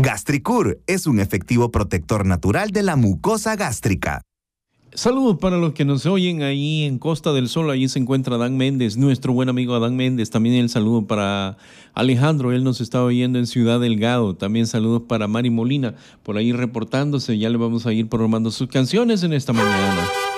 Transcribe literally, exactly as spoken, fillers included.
Gastricur es un efectivo protector natural de la mucosa gástrica. Saludos para los que nos oyen ahí en Costa del Sol. Allí se encuentra Adán Méndez, nuestro buen amigo Adán Méndez. También el saludo para Alejandro, él nos está oyendo en Ciudad Delgado. También saludos para Mari Molina, por ahí reportándose. Ya le vamos a ir programando sus canciones en esta mañana.